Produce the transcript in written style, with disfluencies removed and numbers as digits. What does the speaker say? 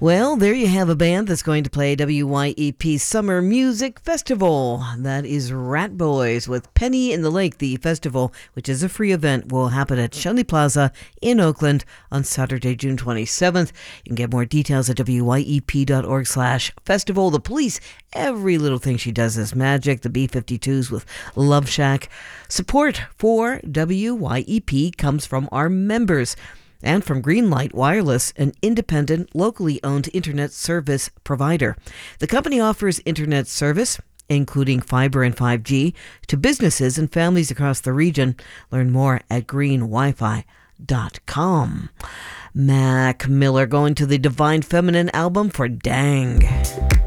Well, there you have a band that's going to play WYEP Summer Music Festival. That is Rat Boys with Penny in the Lake. The festival, which is a free event, will happen at Shenley Plaza in Oakland on Saturday, June 27th. You can get more details at wyep.org/festival. The Police, every little thing she does is magic. The B-52s with Love Shack. Support for WYEP comes from our members and from Greenlight Wireless, an independent, locally owned internet service provider. The company offers internet service, including fiber and 5G, to businesses and families across the region. Learn more at greenwifi.com. Mac Miller going to the Divine Feminine album for Dang.